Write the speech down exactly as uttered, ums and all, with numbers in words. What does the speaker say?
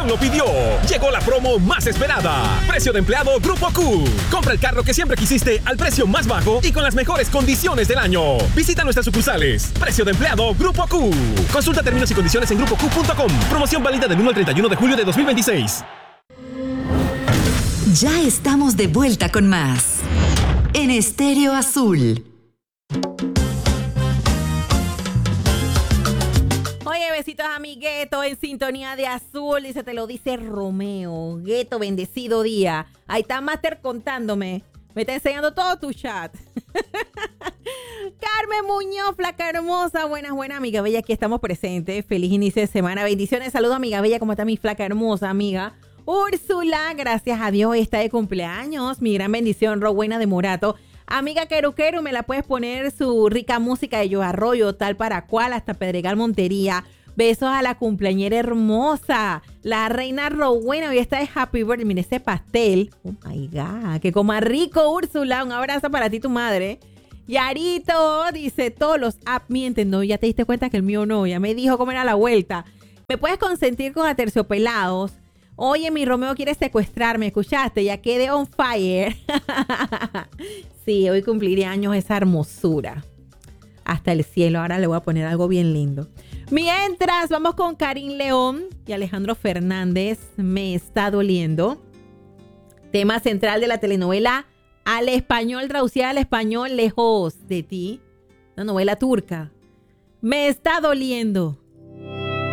producción lo pidió. Llegó la promo más esperada. Precio de empleado Grupo Q. Compra el carro que siempre quisiste al precio más bajo y con las mejores condiciones del año. Visita nuestras sucursales. Precio de empleado Grupo Q. Consulta términos y condiciones en grupo q punto com. Promoción válida del uno al treinta y uno de julio de dos mil veintiséis. Ya estamos de vuelta con más en Estéreo Azul. Oye, besitos a mi Gueto en sintonía de Azul. Dice, te lo dice Romeo. Gueto, bendecido día. Ahí está Master contándome. Me está enseñando todo tu chat. Carmen Muñoz, flaca hermosa. Buenas, buenas, amiga bella. Aquí estamos presentes. Feliz inicio de semana. Bendiciones. Saludos, amiga bella. ¿Cómo está mi flaca hermosa, amiga? Úrsula, gracias a Dios, está de cumpleaños. Mi gran bendición, Rowena de Morato. Amiga Queruquero, me la puedes poner su rica música de Yo Arroyo, tal para cual, hasta Pedregal Montería. Besos a la cumpleañera hermosa, la reina Rowena. Hoy está de Happy Birthday. Mire ese pastel. Oh my God, que coma rico, Úrsula. Un abrazo para ti, tu madre. Yarito dice, todos los apps mienten. No, ya te diste cuenta que el mío no. Ya me dijo cómo era la vuelta. ¿Me puedes consentir con Aterciopelados? Oye, mi Romeo quiere secuestrarme, ¿escuchaste? Ya quedé on fire. Sí, hoy cumpliré años esa hermosura. Hasta el cielo. Ahora le voy a poner algo bien lindo. Mientras, vamos con Karim León y Alejandro Fernández. Me está doliendo. Tema central de la telenovela al español, traducida al español, Lejos de ti. Una novela turca. Me está doliendo.